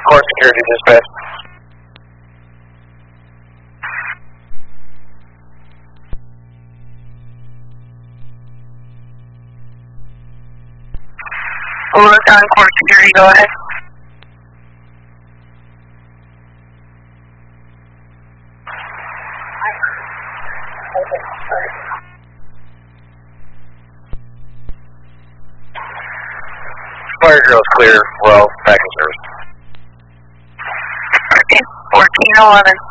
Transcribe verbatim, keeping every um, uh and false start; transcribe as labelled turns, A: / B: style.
A: Core security dispatch.
B: Hello, on Core security, go ahead.
A: Fire drill is clear. Well, back in service.
B: Okay, fourteen eleven.